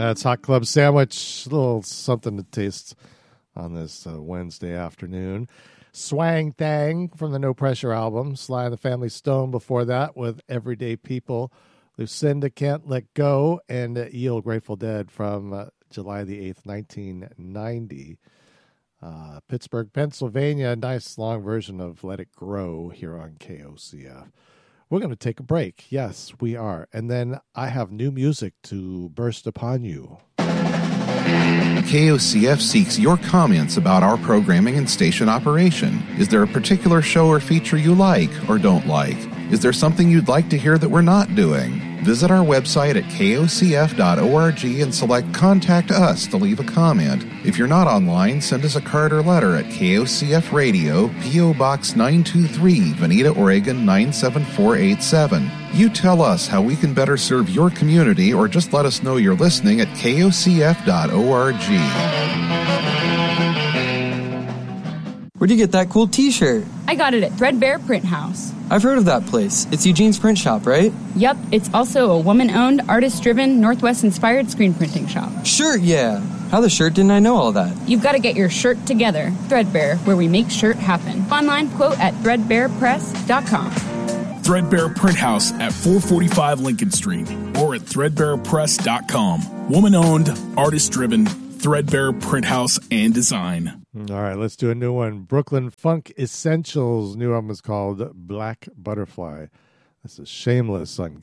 That's Hot Club Sandwich. A little something to taste on this Wednesday afternoon. Swang Thang from the No Pressure album. Sly and the Family Stone before that with Everyday People. Lucinda Can't Let Go, and Ye Olde Grateful Dead from July the 8th, 1990. Pittsburgh, Pennsylvania. A nice long version of Let It Grow here on KOCF. We're going to take a break. Yes, we are. And then I have new music to burst upon you. KOCF seeks your comments about our programming and station operation. Is there a particular show or feature you like or don't like? Is there something you'd like to hear that we're not doing? Visit our website at kocf.org and select Contact Us to leave a comment. If you're not online, send us a card or letter at KOCF Radio, P.O. Box 923, Veneta, Oregon 97487. You tell us how we can better serve your community, or just let us know you're listening at kocf.org. Where'd you get that cool t-shirt? I got it at Threadbare Print House. I've heard of that place. It's Eugene's print shop, right? Yep, it's also a woman-owned, artist-driven, Northwest-inspired screen printing shop. Sure, yeah. How the shirt didn't I know all that? You've got to get your shirt together. Threadbare, where we make shirt happen. Online quote at threadbarepress.com. Threadbare Print House at 445 Lincoln Street or at threadbarepress.com. Woman-owned, artist-driven, Threadbare Print House and Design. All right, let's do a new one. Brooklyn Funk Essentials. New album is called Black Butterfly. This is Shameless on